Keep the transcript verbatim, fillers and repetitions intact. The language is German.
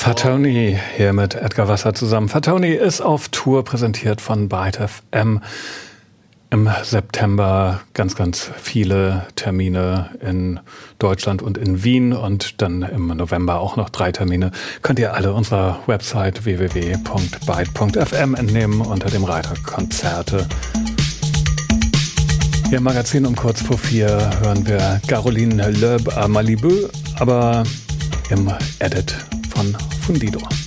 Fatoni hier mit Edgar Wasser zusammen. Fatoni ist auf Tour, präsentiert von Byte F M. Im September ganz, ganz viele Termine in Deutschland und in Wien und dann im November auch noch drei Termine. Könnt ihr alle unserer Website w w w punkt byte punkt f m entnehmen unter dem Reiter Konzerte. Hier im Magazin um kurz vor vier hören wir Caroline Loeb à Malibu, aber im Edit von Fundido.